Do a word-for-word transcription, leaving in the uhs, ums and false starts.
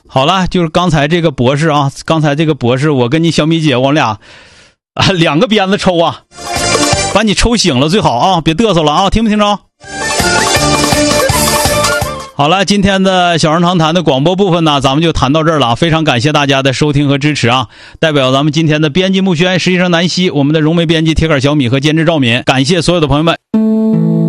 好了，就是刚才这个博士啊，刚才这个博士，我跟你小米姐，我俩啊两个鞭子抽啊，把你抽醒了最好啊，别嘚瑟了啊，听没听着？好了，今天的小人长谈的广播部分呢，咱们就谈到这儿了，非常感谢大家的收听和支持啊！代表咱们今天的编辑木轩、实习生南希，我们的融媒编辑铁杆小米和监制赵敏，感谢所有的朋友们。